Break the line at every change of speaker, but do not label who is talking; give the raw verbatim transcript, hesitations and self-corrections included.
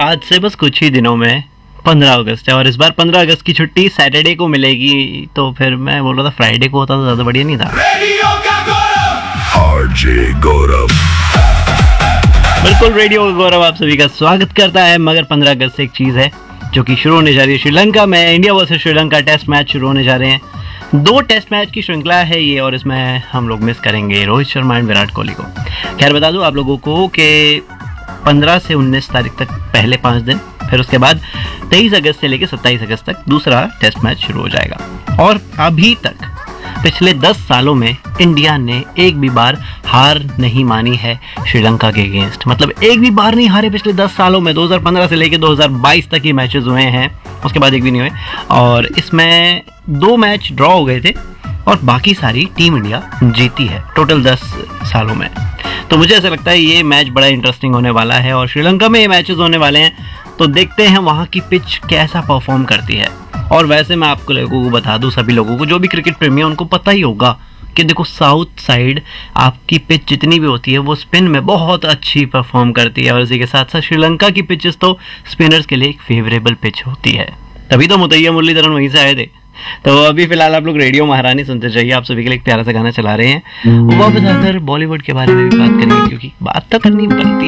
आज से बस कुछ ही दिनों में पंद्रह अगस्त है और इस बार पंद्रह अगस्त की छुट्टी सैटरडे को मिलेगी, तो फिर मैं बोल रहा था फ्राइडे को होता तो ज्यादा बढ़िया नहीं था।
आरजे गौरव,
बिल्कुल रेडियो गौरव आप सभी का स्वागत करता है। मगर पंद्रह अगस्त से एक चीज है जो कि शुरू होने जा रही है श्रीलंका में। India versus Sri Lanka test match शुरू होने जा रहे हैं। दो टेस्ट मैच की श्रृंखला है ये और इसमें हम लोग मिस करेंगे रोहित शर्मा एंड विराट कोहली को। खैर बता दूं आप लोगों को कि पंद्रह से उन्नीस तारीख तक पहले पाँच दिन, फिर उसके बाद तेईस अगस्त से लेकर सत्ताईस अगस्त तक दूसरा टेस्ट मैच शुरू हो जाएगा। और अभी तक पिछले दस सालों में इंडिया ने एक भी बार हार नहीं मानी है श्रीलंका के अगेंस्ट। मतलब एक भी बार नहीं हारे पिछले दस सालों में। दो हज़ार पंद्रह से लेकर दो हज़ार बाईस तक ये मैचेस हुए हैं, उसके बाद एक भी नहीं हुए। और इसमें दो मैच ड्रॉ हो गए थे और बाकी सारी टीम इंडिया जीती है टोटल दस सालों में। तो मुझे ऐसा लगता है ये मैच बड़ा इंटरेस्टिंग होने वाला है और श्रीलंका में ये मैचेस होने वाले हैं, तो देखते हैं वहाँ की पिच कैसा परफॉर्म करती है। और वैसे मैं आपको लोगों को बता दूं, सभी लोगों को जो भी क्रिकेट प्रेमी है उनको पता ही होगा कि देखो साउथ साइड आपकी पिच जितनी भी होती है वो स्पिन में बहुत अच्छी परफॉर्म करती है और इसी के साथ साथ श्रीलंका की पिचेस तो स्पिनर्स के लिए एक फेवरेबल पिच होती है। तभी तो मुतैया मुरलीधरन वहीं से आए थे। तो अभी फिलहाल आप लोग रेडियो महारानी सुनते चाहिए। आप सभी के लिए एक प्यारा सा गाना चला रहे हैं। वापस आकर बॉलीवुड के बारे में भी बात करेंगे क्योंकि बात तो करनी बनती है।